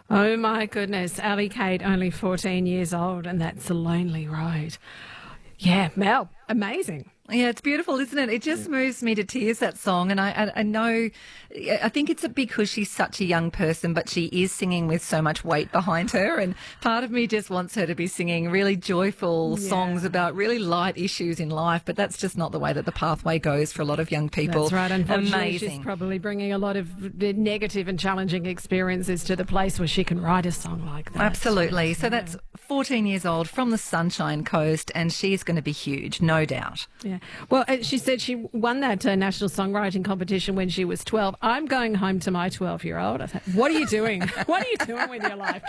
Oh my goodness, Ali Kate, only 14 years old, and that's a lonely road. Yeah, Mel, amazing. Yeah, it's beautiful, isn't it? It just moves me to tears, that song. And I know, I think it's because she's such a young person, but she is singing with so much weight behind her. And part of me just wants her to be singing really joyful songs about really light issues in life. But that's just not the way that the pathway goes for a lot of young people. That's right. Unfortunately, Amazing. she's probably bringing a lot of negative and challenging experiences to the place where she can write a song like that. Absolutely. So that's 14 years old from the Sunshine Coast, and she's going to be huge, no doubt. Yeah. Well, she said she won that national songwriting competition when she was 12. I'm going home to my 12-year-old. I thought, what are you doing? What are you doing with your life,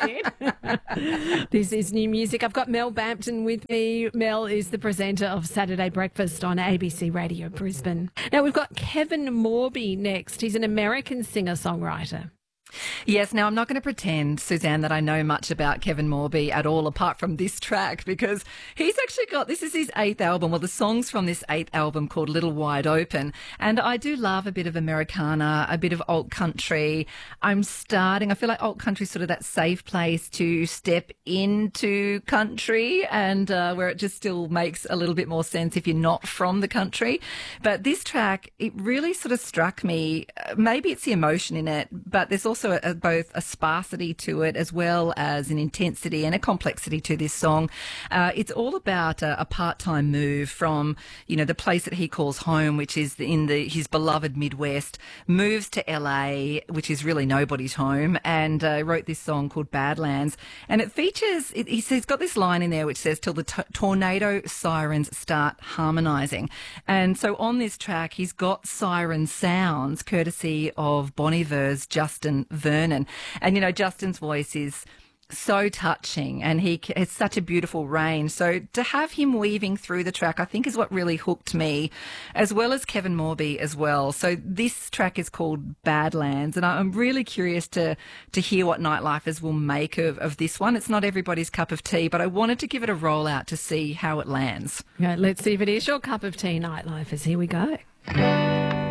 kid? This is new music. I've got Mel Bampton with me. Mel is the presenter of Saturday Breakfast on ABC Radio Brisbane. Now, we've got Kevin Morby next. He's an American singer-songwriter. Yes, now I'm not going to pretend, Suzanne, that I know much about Kevin Morby at all apart from this track, because he's actually got, this is his 8th album, well, the songs from this 8th album called Little Wide Open, and I do love a bit of Americana, a bit of alt country. I feel like alt country is sort of that safe place to step into country, and where it just still makes a little bit more sense if you're not from the country. But this track, it really sort of struck me. Maybe it's the emotion in it, but there's also both a sparsity to it as well as an intensity and a complexity to this song. It's all about a part-time move from, the place that he calls home, which is his beloved Midwest, moves to LA, which is really nobody's home, and wrote this song called Badlands. And it features, he's got this line in there which says, till the tornado sirens start harmonizing. And so on this track, he's got siren sounds courtesy of Bon Iver's Justin Vernon. And, Justin's voice is so touching and he has such a beautiful range. So to have him weaving through the track, I think is what really hooked me, as well as Kevin Morby as well. So this track is called Badlands, and I'm really curious to hear what Nightlifers will make of this one. It's not everybody's cup of tea, but I wanted to give it a roll out to see how it lands. Yeah, let's see if it is your cup of tea, Nightlifers. Here we go.